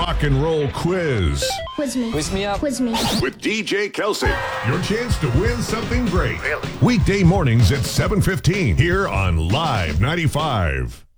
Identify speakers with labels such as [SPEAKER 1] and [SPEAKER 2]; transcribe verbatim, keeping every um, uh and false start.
[SPEAKER 1] rock and roll quiz
[SPEAKER 2] Quiz me.
[SPEAKER 3] Quiz me up.
[SPEAKER 2] Quiz me.
[SPEAKER 1] with D J Kelsey. Your chance to win something great. Really? Weekday mornings at seven fifteen here on Live ninety-five.